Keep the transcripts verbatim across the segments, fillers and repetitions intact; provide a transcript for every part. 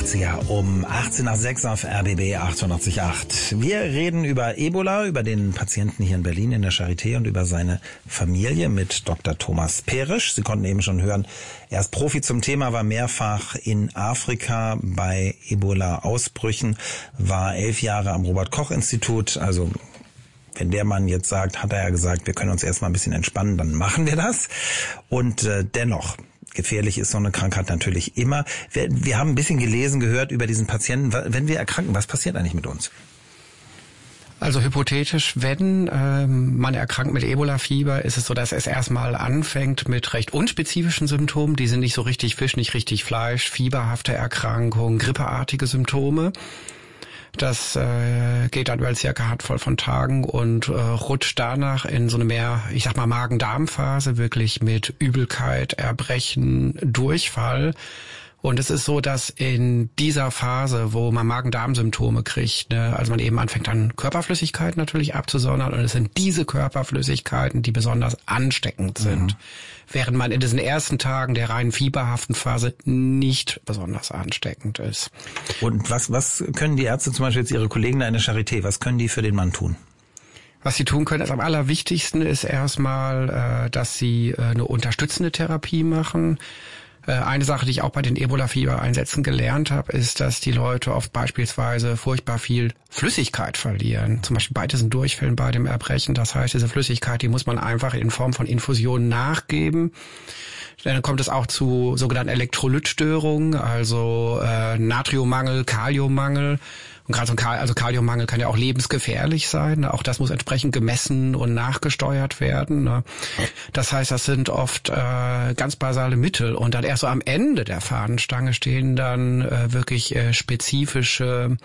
achtziger um achtzehn nach sechs auf R B B achtundachtzig Komma acht. Wir reden über Ebola, über den Patienten hier in Berlin in der Charité und über seine Familie mit Doktor Thomas Perisch. Sie konnten eben schon hören, er ist Profi zum Thema, war mehrfach in Afrika bei Ebola-Ausbrüchen, war elf Jahre am Robert-Koch-Institut, also wenn der Mann jetzt sagt, hat er ja gesagt, wir können uns erstmal ein bisschen entspannen, dann machen wir das. Und äh, dennoch, gefährlich ist so eine Krankheit natürlich immer. Wir, wir haben ein bisschen gelesen, gehört über diesen Patienten. Wenn wir erkranken, was passiert eigentlich mit uns? Also hypothetisch, wenn ähm, man erkrankt mit Ebola-Fieber, ist es so, dass es erstmal anfängt mit recht unspezifischen Symptomen. Die sind nicht so richtig Fisch, nicht richtig Fleisch, fieberhafte Erkrankungen, grippeartige Symptome. Das äh, geht dann über circa Handvoll von Tagen und äh, rutscht danach in so eine mehr, ich sag mal, Magen-Darm-Phase, wirklich mit Übelkeit, Erbrechen, Durchfall. Und es ist so, dass in dieser Phase, wo man Magen-Darm-Symptome kriegt, ne, also man eben anfängt an Körperflüssigkeiten natürlich abzusondern, und es sind diese Körperflüssigkeiten, die besonders ansteckend sind. Mhm. Während man in diesen ersten Tagen der reinen fieberhaften Phase nicht besonders ansteckend ist. Und was, was können die Ärzte, zum Beispiel jetzt Ihre Kollegen da in der Charité, was können die für den Mann tun? Was sie tun können, ist am allerwichtigsten ist erstmal, äh, dass sie äh, eine unterstützende Therapie machen. Eine Sache, die ich auch bei den Ebola-Fieber-Einsätzen gelernt habe, ist, dass die Leute oft beispielsweise furchtbar viel Flüssigkeit verlieren. Zum Beispiel bei diesen Durchfällen, bei dem Erbrechen. Das heißt, diese Flüssigkeit, die muss man einfach in Form von Infusionen nachgeben. Dann kommt es auch zu sogenannten Elektrolytstörungen, also äh, Natriummangel, Kaliummangel. Und gerade so ein Kal- also Kaliummangel kann ja auch lebensgefährlich sein. Auch das muss entsprechend gemessen und nachgesteuert werden. Ne? Das heißt, das sind oft äh, ganz basale Mittel. Und dann erst so am Ende der Fahnenstange stehen dann äh, wirklich äh, spezifische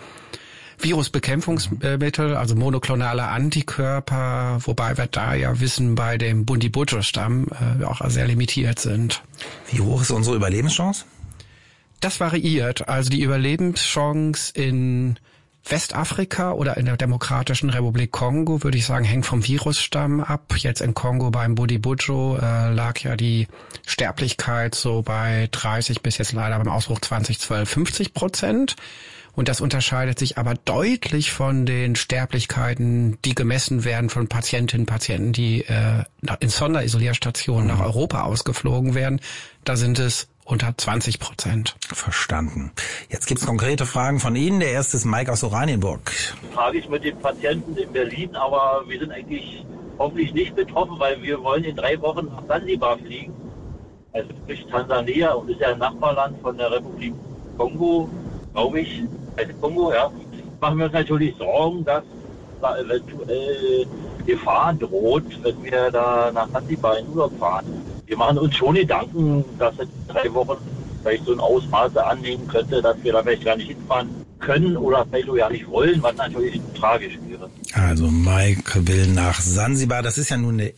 Virusbekämpfungsmittel, also monoklonale Antikörper, wobei wir da ja wissen, bei dem Bundibugyo-Stamm äh, auch sehr limitiert sind. Wie hoch ist unsere Überlebenschance? Das variiert. Also die Überlebenschance in Westafrika oder in der Demokratischen Republik Kongo, würde ich sagen, hängt vom Virusstamm ab. Jetzt in Kongo beim Bundibugyo äh, lag ja die Sterblichkeit so bei dreißig bis jetzt leider beim Ausbruch zwanzig zwölf fünfzig Prozent. Und das unterscheidet sich aber deutlich von den Sterblichkeiten, die gemessen werden von Patientinnen und Patienten, die äh, in Sonderisolierstationen nach Europa ausgeflogen werden. Da sind es unter zwanzig Prozent. Verstanden. Jetzt gibt's konkrete Fragen von Ihnen. Der erste ist Mike aus Oranienburg. Frage ich mit den Patienten in Berlin, aber wir sind eigentlich hoffentlich nicht betroffen, weil wir wollen in drei Wochen nach Sansibar fliegen. Also sprich Tansania, und ist ja ein Nachbarland von der Republik Kongo, glaube ich. Also Kongo, ja. Machen wir uns natürlich Sorgen, dass da eventuell Gefahr droht, wenn wir da nach Sansibar in Urlaub fahren. Wir machen uns schon Gedanken, dass in drei Wochen vielleicht so ein Ausmaße annehmen könnte, dass wir da vielleicht gar nicht hinfahren können oder vielleicht auch gar nicht wollen, was natürlich tragisch wäre. Also Mike will nach Sansibar. Das ist ja nun eine